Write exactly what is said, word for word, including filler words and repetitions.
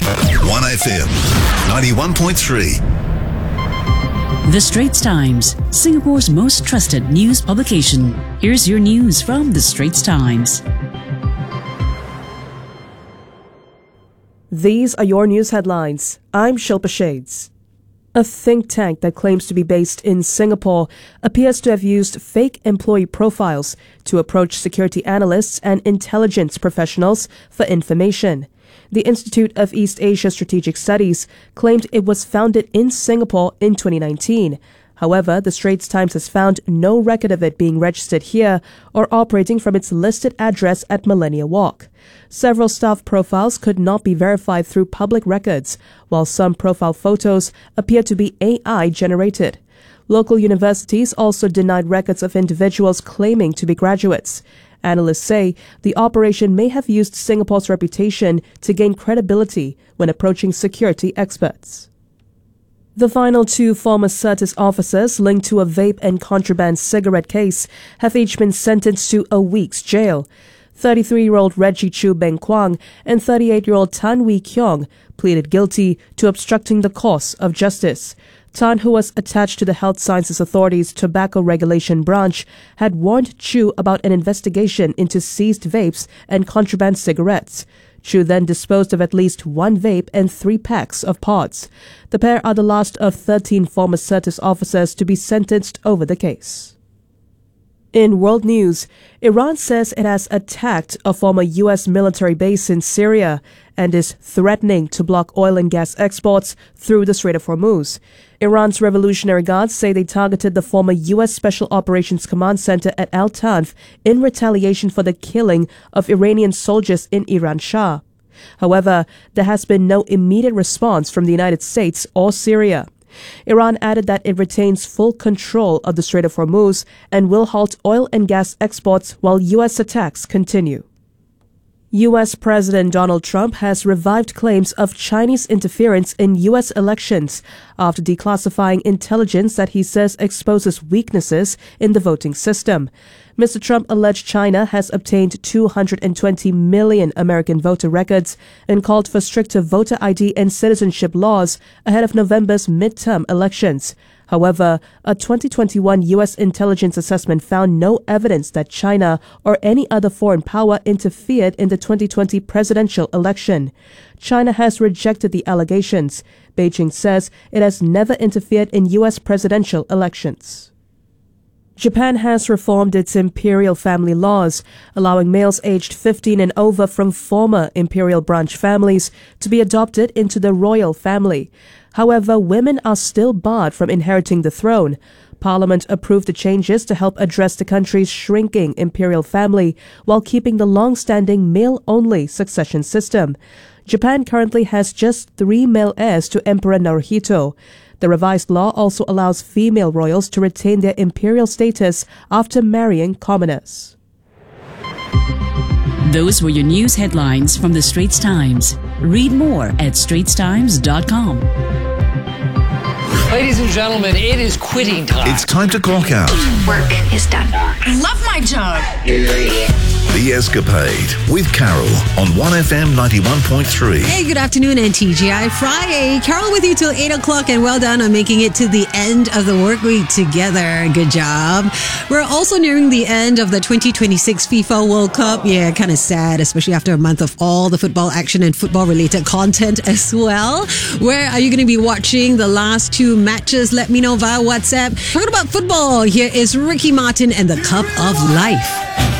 one F M ninety-one point three. The Straits Times, Singapore's most trusted news publication. Here's your news from The Straits Times. These are your news headlines. I'm Shilpa Shades. A think tank that claims to be based in Singapore appears to have used fake employee profiles to approach security analysts and intelligence professionals for information. The Institute of East Asia Strategic Studies claimed it was founded in Singapore in twenty nineteen. However, the Straits Times has found no record of it being registered here or operating from its listed address at Millennia Walk. Several staff profiles could not be verified through public records, while some profile photos appear to be A I generated. Local universities also denied records of individuals claiming to be graduates. Analysts say the operation may have used Singapore's reputation to gain credibility when approaching security experts. The final two former Certis officers linked to a vape and contraband cigarette case have each been sentenced to a week's jail. thirty-three-year-old Reggie Chu Beng Kwang and thirty-eight-year-old Tan Wee Kyong pleaded guilty to obstructing the course of justice. Tan, who was attached to the Health Sciences Authority's Tobacco Regulation Branch, had warned Chu about an investigation into seized vapes and contraband cigarettes. Chu then disposed of at least one vape and three packs of pods. The pair are the last of thirteen former Certis officers to be sentenced over the case. In world news, Iran says it has attacked a former U S military base in Syria and is threatening to block oil and gas exports through the Strait of Hormuz. Iran's Revolutionary Guards say they targeted the former U S Special Operations Command Center at Al Tanf in retaliation for the killing of Iranian soldiers in Iran Shah. However, there has been no immediate response from the United States or Syria. Iran added that it retains full control of the Strait of Hormuz and will halt oil and gas exports while U S attacks continue. U S President Donald Trump has revived claims of Chinese interference in U S elections after declassifying intelligence that he says exposes weaknesses in the voting system. Mister Trump alleged China has obtained two hundred twenty million American voter records and called for stricter voter I D and citizenship laws ahead of November's midterm elections. However, a twenty twenty-one U S intelligence assessment found no evidence that China or any other foreign power interfered in the twenty twenty presidential election. China has rejected the allegations. Beijing says it has never interfered in U S presidential elections. Japan has reformed its imperial family laws, allowing males aged fifteen and over from former imperial branch families to be adopted into the royal family. However, women are still barred from inheriting the throne. Parliament approved the changes to help address the country's shrinking imperial family while keeping the long-standing male-only succession system. Japan currently has just three male heirs to Emperor Naruhito. The revised law also allows female royals to retain their imperial status after marrying commoners. Those were your news headlines from The Straits Times. Read more at straits times dot com. Ladies and gentlemen, it is quitting time. It's time to clock out. Work is done. I love my job. The Escapade with Carol on one F M ninety-one point three. Hey, good afternoon and T G I Friday. Carol with you till eight o'clock and well done on making it to the end of the work week together. Good job. We're also nearing the end of the twenty twenty-six FIFA World Cup. Yeah, kind of sad, especially after a month of all the football action and football related content as well. Where are you going to be watching the last two matches? Let me know via WhatsApp. Talking about football, here is Ricky Martin and the Cup of Life.